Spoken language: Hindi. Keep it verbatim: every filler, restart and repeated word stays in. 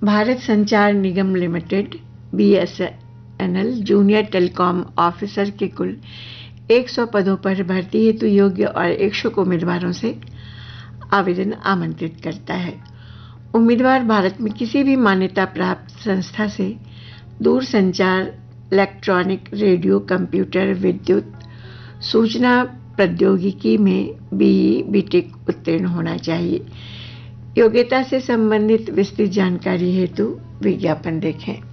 भारत संचार निगम limited BSNL junior telecom officer के कुल सौ पदों पर भर्ती हेतु योग्य और इच्छुक उम्मीदवारों से आवेदन आमंत्रित करता है। उम्मीदवार भारत में किसी भी मान्यता प्राप्त संस्था से दूरसंचार, इलेक्ट्रॉनिक, रेडियो, कंप्यूटर, विद्युत, सूचना प्रौद्योगिकी में बीई, बीटेक उत्तीर्ण होना चाहिए। योग्यता से संबंधित विस्तृत जानकारी हेतु विज्ञापन देखें।